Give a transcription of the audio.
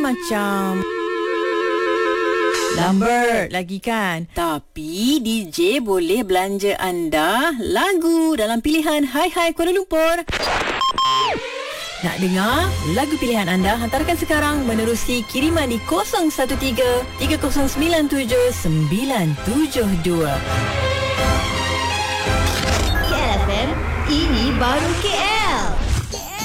macam Lambert lagi kan. Tapi DJ boleh belanja anda lagu dalam pilihan Hai Hai Kuala Lumpur. Nak dengar lagu pilihan anda? Hantarkan sekarang menerusi kiriman di 013 3097 972. KLFM, ini baru KL.